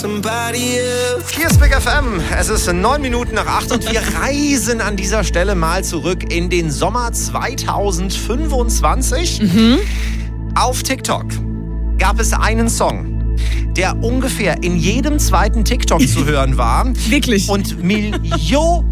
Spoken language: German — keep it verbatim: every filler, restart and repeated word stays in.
Hier ist Big F M. Es ist neun Minuten nach acht und wir reisen an dieser Stelle mal zurück in den Sommer zweitausendfünfundzwanzig. Mhm. Auf TikTok gab es einen Song, der ungefähr in jedem zweiten TikTok zu hören war. Wirklich? Und Millionen